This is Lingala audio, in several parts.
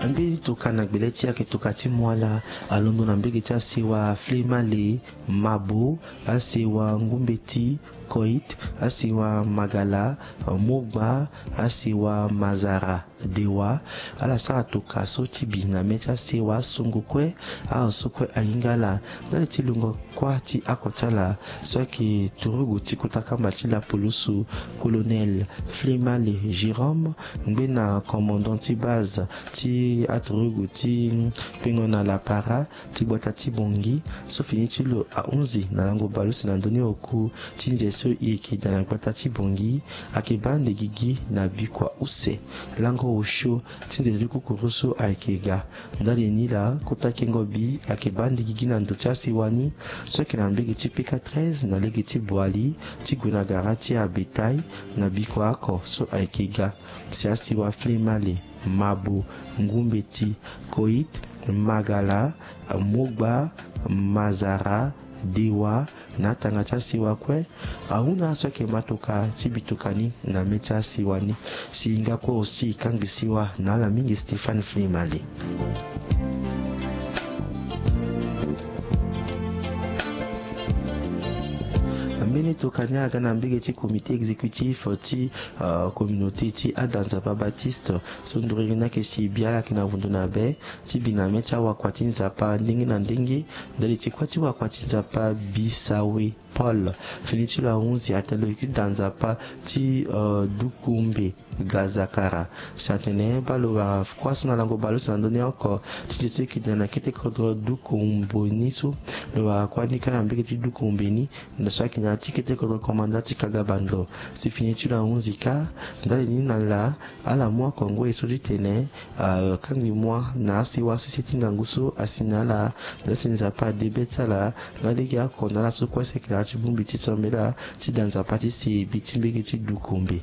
Ambi tukana gbeleti yake tukati mwala alondo na mbege cha siwa Flemale Mabo asiwa Ngumbeti Koit asiwa Magala Mogba asiwa Mazara Dewa ala sara tuka soti bina mecha siwa Sungukwe a sukwe aingala dale tilungo kwa ti akotala soki turugu tikutaka machila polusu colonel Flemale Jérôme ngena commandant base ti aturugu ti pengona la para ti bota ti bongi so fini ti lo a 11 na lango balusi na ndoni oku ti nzeso iki na bota ti bongi akibande gigi na bikwa use lango osho ti nzeso kukurusu aikega ndali nila kota kengo bi akibande gigi na ndocha siwani so ki na mbegi ti pika 13 na legi ti boali ti gwena gara ti abetai na bikwa ako so aikega si asiwa Flemale Mabo Ngumbeti Koit Magala Mogba Mazara Dewa na tangata siwa kwe auna soke matoka tibitukani na mecha siwani siinga kwa osi kangi siwa na la mingi Stefan Flemale. Mbele tokanya gana mbege ti comité exécutif ti communauté ti Adanzapa Baptiste sondorina ke si biala kina vunduna be ti biname cha wakwati nzapa ndenge na ndenge ndali ti kwati wakwati nzapa Bisawe Paul finiti la 11 atalo ki danzapa ti Dukumbe Gazakara satene balo wa kwasuna lango balo sandoni encore ti se ki dana kete kodro Dukumbonisu lo wa kwani kana mbege ti Dukumbeni na swaki na tikete kodro commandant ti Kagabando si finiti la 11 ka ndali ni na la ala mwa Kongo esodi tene kangi mwa na siwa société nganguso asinala na sinzapa debetala ngalege ko na la so kwa sekla ti bumbi ti sombela ti danzapa ti si biti mbege ti Dukumbe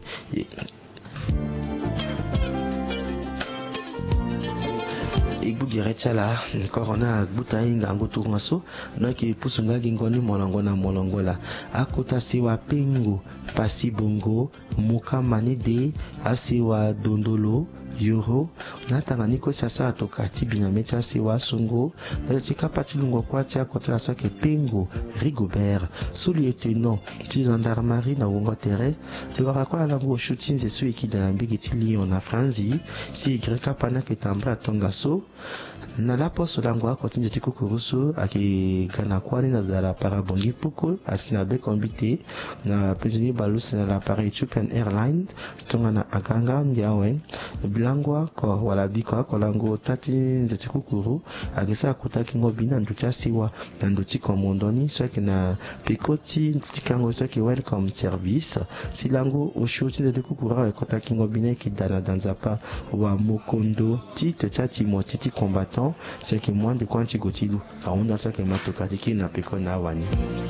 igbu geretala corona gbuta inga ngutu ngaso noki pusunga gingoni molongola akota siwa pengo pasi bongo muka manide asiwa dondolo yoro na tanganiko sasa atoka tibina mecha siwa sungo na tika patilungo kwa tia kotela soke pengo Rigobert sous-lieutenant ti gendarmerie na wongo terre le wakwa la ngo shooting zesu ikida na mbigi ti Lyon na Franzi si greka pana ke tambra tongaso na la poso lango akotinze ti kukurusu aki kana kwani na la parabongi puko asina be kombite na prisonnier balusi na la para Ethiopian Airlines stonga na aganga ndiawe bilangwa ko wala biko ko lango tati nzeti kukuru agesa kutaki ngobi na nducha siwa na nduchi komondoni soki na pikoti tikango soki welcome service silango oshuti nzeti kukuru kotaki ngobi na kidana danzapa wa mokondo tito chati motiti combattant c'est que moi de quand tu gotilu aunda ça que matoka tiki na peko na wani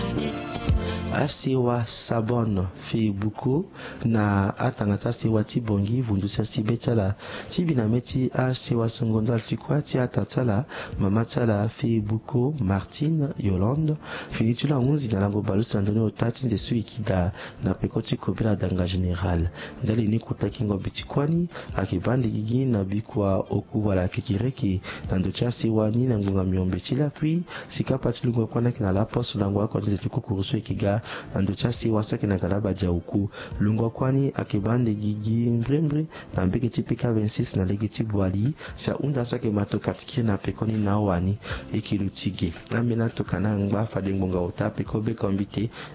asiwa sabon fi buku na atangata siwa ti bongi vundusa si betala ti binameti asiwa songondo altikwa ti atatala mama tala fi buku Martine Yolande finitula 11 na lango balu sandone otati nzesu ikida na peko ti kobela danga général ndali ni kutaki ngo bitikwani akibandi gigi na bikwa oku wala kikireki na ndocha siwa ni na ngunga miombe tila puis sikapa tilungo kwana kina la poste lango akonze tukukurusu ikiga ando chasi wasoke na galaba jauku lungo kwani akibande gigi mbrembre na mbeke tipika 26 na legi tibwali sa unda soke matoka tikiri na pekoni na wani ikilutige amena tokana ngba fade ngonga ota peko be kombite